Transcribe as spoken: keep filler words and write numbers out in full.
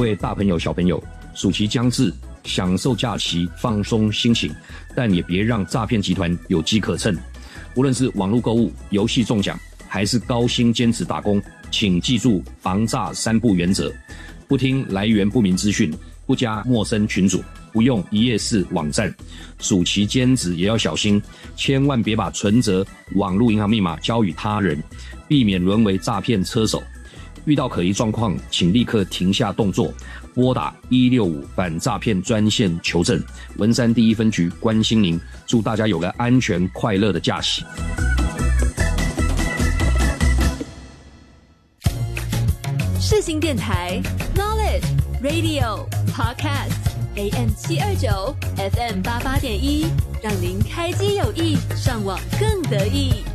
各位大朋友小朋友，暑期将至，享受假期，放松心情，但也别让诈骗集团有机可乘。无论是网络购物、游戏中奖，还是高薪兼职打工，请记住防诈三不原则：不听来源不明资讯，不加陌生群组，不用一页式网站。暑期兼职也要小心，千万别把存折、网络银行密码交予他人，避免沦为诈骗车手。遇到可疑状况，请立刻停下动作，拨打一六五反诈骗专线求证。文山第一分局关心您，祝大家有个安全快乐的假期。 世新电台 Knowledge Radio Podcast A M 七二九 F M 八八点一，让您开机有益，上网更得意。